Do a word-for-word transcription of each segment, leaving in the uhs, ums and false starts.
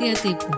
δελτία τύπου.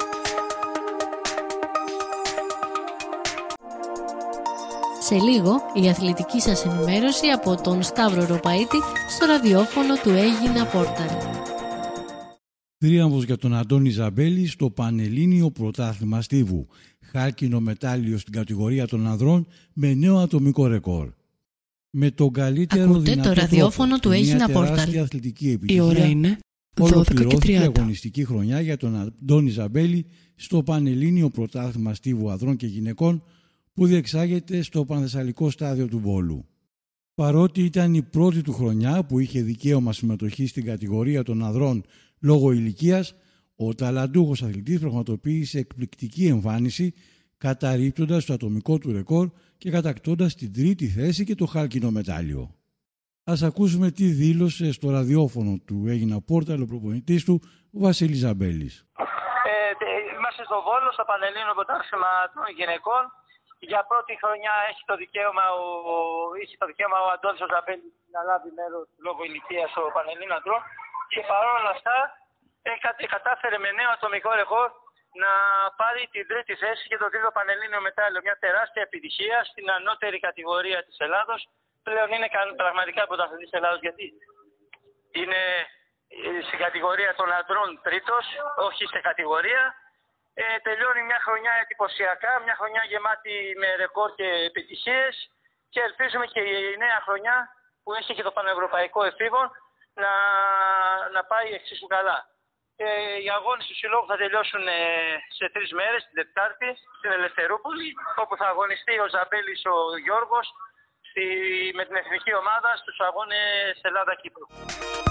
Σε λίγο η αθλητική σας ενημέρωση από τον Σταύρο Ροπαίτη στο ραδιόφωνο του Έγινα Πόρταλ. Θρίαμβος για τον Αντώνη Ζαμπέλη στο Πανελλήνιο Πρωτάθλημα Στίβου. Χάλκινο μετάλλιο στην κατηγορία των ανδρών με νέο ατομικό ρεκόρ. Με τον καλύτερο Ακούτε δυνατό το ραδιόφωνο του Έγινα Πόρταλ. Η ώρα είναι δώδεκα και τριάντα. η αγωνιστική χρονιά για τον Αντώνη Ζαμπέλη στο Πανελλήνιο Πρωτάθλημα Στίβου ανδρών και γυναικών που διεξάγεται στο Πανθεσσαλικό Στάδιο του Βόλου. Παρότι ήταν η πρώτη του χρονιά που είχε δικαίωμα συμμετοχή στην κατηγορία των ανδρών λόγω ηλικίας, ο ταλαντούχος αθλητής πραγματοποίησε εκπληκτική εμφάνιση, καταρρίπτοντας το ατομικό του ρεκόρ και κατακτώντας την τρίτη θέση και το χάλκινο μετάλλιο. Ας ακούσουμε τι δήλωσε στο ραδιόφωνο του Έγινα Πόρταλ ο προπονητής του, ο Βασίλης Ζαμπέλης. Ε, είμαστε στο Βόλο, στο Πανελλήνιο Πρωτάθλημα των γυναικών. Για πρώτη χρονιά έχει το δικαίωμα ο, είχε το δικαίωμα ο Αντώνης ο Ζαμπέλης να λάβει μέρος λόγω ηλικίας στο Πανελλήνιο Ανδρών και παρόλα αυτά ε, κατάφερε με νέο ατομικό ρεκόρ να πάρει την τρίτη θέση και το τρίτο Πανελλήνιο μετάλλιο. Μια τεράστια επιτυχία στην ανώτερη κατηγορία της Ελλάδος. Πλέον είναι πραγματικά πρωταθλητής της Ελλάδος γιατί είναι στην κατηγορία των ανδρών τρίτος, όχι σε κατηγορία. Ε, τελειώνει μια χρονιά εντυπωσιακά, μια χρονιά γεμάτη με ρεκόρ και επιτυχίες και ελπίζουμε και η νέα χρονιά που έχει και το Πανευρωπαϊκό Εφήβων να, να πάει εξίσου καλά. Ε, οι αγώνες του Συλλόγου θα τελειώσουν ε, σε τρεις μέρες, την Τετάρτη, στην Ελευθερούπολη, όπου θα αγωνιστεί ο Ζαμπέλης ο Γιώργος στη, με την εθνική ομάδα στους αγώνες Ελλάδα-Κύπρου.